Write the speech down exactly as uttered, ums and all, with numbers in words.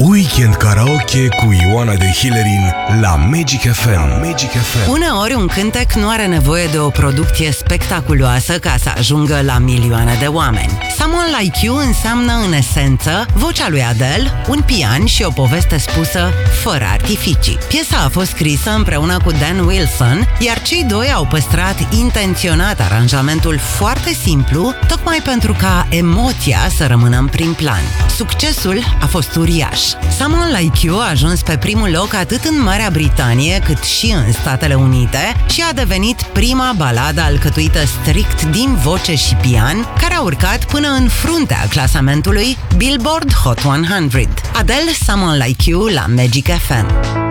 Weekend Karaoke cu Ioana de Hillerin la Magic F M. Magic F M. Uneori un cântec nu are nevoie de o producție spectaculoasă ca să ajungă la milioane de oameni. Someone Like You înseamnă în esență vocea lui Adele, un pian și o poveste spusă fără artificii. Piesa a fost scrisă împreună cu Dan Wilson, iar cei doi au păstrat intenționat aranjamentul foarte simplu, tocmai pentru ca emoția să rămână în prim plan. Succesul a fost uriaș. Someone Like You a ajuns pe primul loc atât în Marea Britanie cât și în Statele Unite și a devenit prima baladă alcătuită strict din voce și pian, care a urcat până în fruntea clasamentului Billboard Hot one hundred. Adele, Someone Like You la Magic F M.